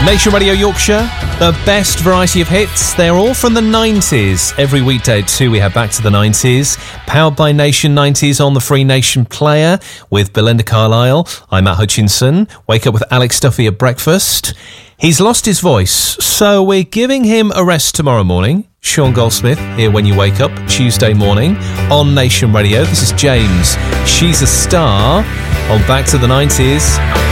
Nation Radio Yorkshire, the best variety of hits. They're all from the 90s. Every weekday at 2 we have Back to the 90s. Powered by Nation 90s on the Free Nation player with Belinda Carlisle. I'm Matt Hutchinson. Wake up with Alex Duffy at breakfast. He's lost his voice, so we're giving him a rest tomorrow morning. Sean Goldsmith here when you wake up Tuesday morning on Nation Radio. This is James. She's a Star on Back to the 90s.